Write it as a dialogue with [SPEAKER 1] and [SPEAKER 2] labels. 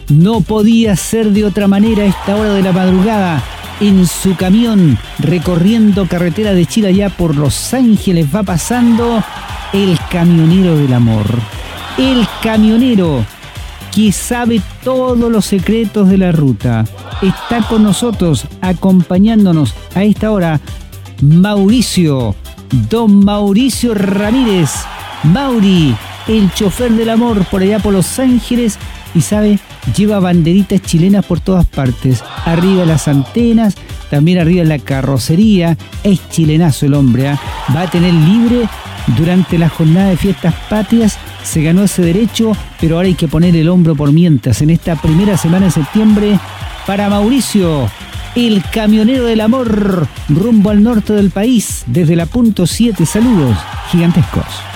[SPEAKER 1] No podía ser de otra manera a esta hora de la madrugada. En su camión, recorriendo carretera de Chile allá por Los Ángeles, va pasando el camionero del amor. El camionero que sabe todos los secretos de la ruta. Está con nosotros, acompañándonos a esta hora, Mauricio, don Mauricio Ramírez. Mauri, el chofer del amor por allá por Los Ángeles, y sabe, lleva banderitas chilenas por todas partes. Arriba las antenas, también arriba la carrocería. Es chilenazo el hombre, ¿eh? Va a tener libre durante la jornada de fiestas patrias. Se ganó ese derecho, pero ahora hay que poner el hombro por mientras. En esta primera semana de septiembre, para Mauricio, el camionero del amor, rumbo al norte del país, desde la punto 7. Saludos gigantescos.